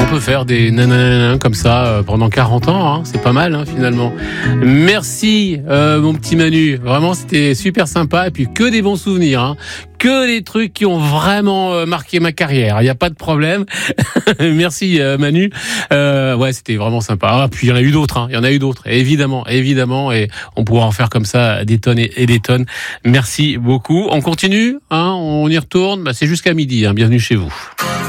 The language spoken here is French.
peut faire des nanana comme ça pendant 40 ans, hein. C'est pas mal, hein, finalement. Merci, mon petit Manu. Vraiment, c'était super sympa. Et puis, que des bons souvenirs, hein. Que des trucs qui ont vraiment marqué ma carrière. Il n'y a pas de problème. Merci, Manu. Ouais, c'était vraiment sympa. Ah, puis, il y en a eu d'autres, hein. Il y en a eu d'autres. Évidemment. Et on pourra en faire comme ça des tonnes et des tonnes. Merci beaucoup. On continue, hein. On y retourne. Bah, c'est jusqu'à midi, hein. Bienvenue chez vous.